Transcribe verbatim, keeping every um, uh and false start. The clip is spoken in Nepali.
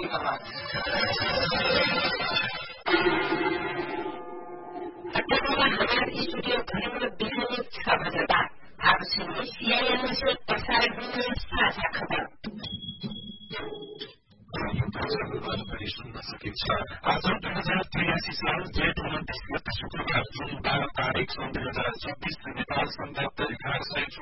धन्यवाद। हमारे स्टूडियो घर में बिहानी छ बजे बाद आप सुनिए सीआईएन से प्रसारण हुने साझा खबर। पनि सुन्न सकिन्छ। आज दुई हजार त्रियासी साल जेठ उन्तिस गते शुक्रबार जुन बाह्र तारिक सन् दुई हजार चौबिस नेपाल संवाद परिकार